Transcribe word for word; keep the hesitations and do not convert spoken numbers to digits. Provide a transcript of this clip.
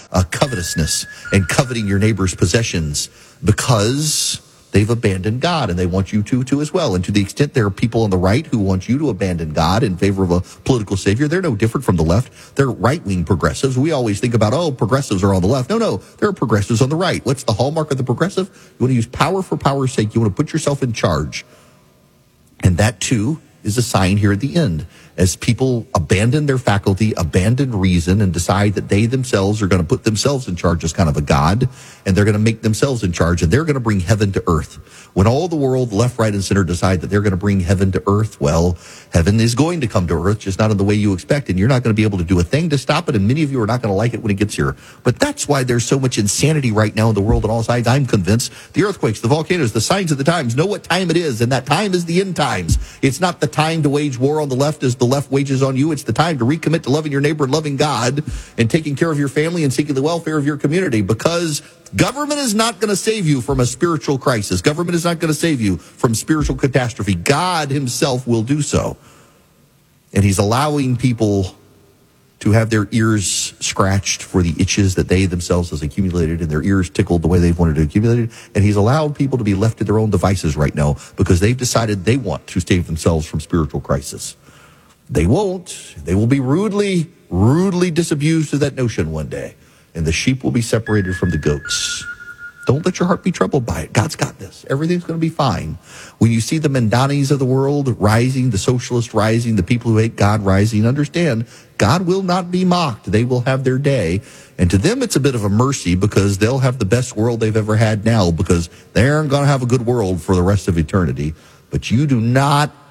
uh, covetousness and coveting your neighbor's possessions, because they've abandoned God, and they want you to too as well. And to the extent there are people on the right who want you to abandon God in favor of a political savior, they're no different from the left. They're right-wing progressives. We always think about, oh, progressives are on the left. No, no, there are progressives on the right. What's the hallmark of the progressive? You want to use power for power's sake. You want to put yourself in charge. And that too is a sign here at the end. As people abandon their faculty, abandon reason, and decide that they themselves are going to put themselves in charge as kind of a god, and they're going to make themselves in charge, and they're going to bring heaven to earth. When all the world, left, right, and center, decide that they're going to bring heaven to earth, well, heaven is going to come to earth, just not in the way you expect, and you're not going to be able to do a thing to stop it, and many of you are not going to like it when it gets here. But that's why there's so much insanity right now in the world on all sides. I'm convinced the earthquakes, the volcanoes, the signs of the times, know what time it is, and that time is the end times. It's not the time to wage war on the left as the left wages on you. It's the time to recommit to loving your neighbor and loving God and taking care of your family and seeking the welfare of your community, because government is not going to save you from a spiritual crisis. Government is not going to save you from spiritual catastrophe. God himself will do so. And he's allowing people to have their ears scratched for the itches that they themselves has accumulated, and their ears tickled the way they've wanted to accumulate it. And he's allowed people to be left to their own devices right now because they've decided they want to save themselves from spiritual crisis. They won't. They will be rudely, rudely disabused of that notion one day, and the sheep will be separated from the goats. Don't let your heart be troubled by it. God's got this. Everything's going to be fine. When you see the Mandanis of the world rising, the socialists rising, the people who hate God rising, understand God will not be mocked. They will have their day. And to them, it's a bit of a mercy, because they'll have the best world they've ever had now, because they aren't going to have a good world for the rest of eternity. But you do not